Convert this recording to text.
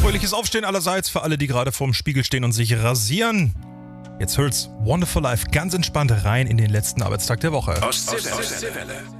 fröhliches Aufstehen allerseits für alle, die gerade vorm Spiegel stehen und sich rasieren. Jetzt hört's Wonderful Life ganz entspannt rein in den letzten Arbeitstag der Woche. Ostseewelle.